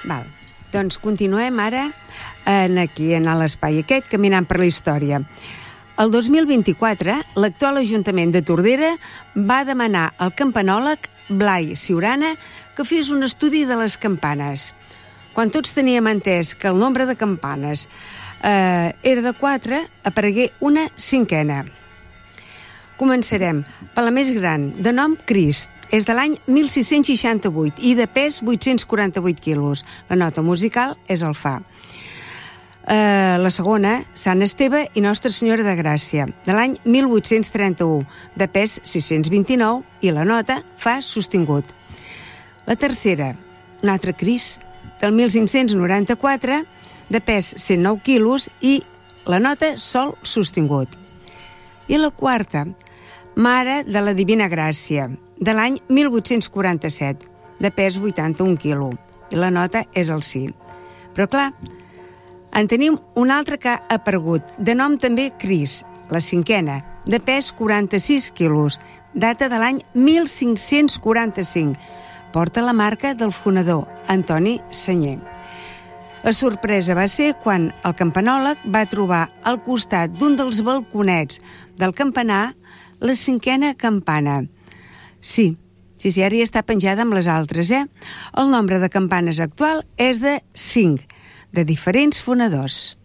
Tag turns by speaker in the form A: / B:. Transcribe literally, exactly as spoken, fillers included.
A: Val. Doncs continuem ara en aquí, en l'espai aquest, caminant per la història. El dos mil vint-i-quatre, l'actual Ajuntament de Tordera va demanar al campanòleg Blai Siurana que fes un estudi de les campanes. Quan tots teníem entès que el nombre de campanes eh, era de quatre, aparegué una cinquena. Començarem per la més gran, de nom Crist. És de l'any mil sis-cents seixanta-vuit i de pes vuit-cents quaranta-vuit quilos. La nota musical és el fa. Uh, la segona, Sant Esteve i Nostra Senyora de Gràcia, de l'any mil vuit-cents trenta-u, de pes sis-cents vint-i-nou i la nota fa sostingut. La tercera, un altre Crist, del mil cinc-cents noranta-quatre, de pes cent nou quilos i la nota sol sostingut. I la quarta, Mare de la Divina Gràcia, de l'any mil vuit-cents quaranta-set, de pes vuitanta-un quilos, i la nota és el si. Però clar, en tenim un altre que ha aparegut, de nom també Cris, la cinquena, de pes quaranta-sis quilos, data de l'any mil cinc-cents quaranta-cinc. Porta la marca del fonador, Antoni Senyer. La sorpresa va ser quan el campanòleg va trobar al costat d'un dels balconets del campanar la cinquena campana. Sí, sí, sí, ara ja està penjada amb les altres, eh? El nombre de campanes actual és de cinc, de diferents fonadors.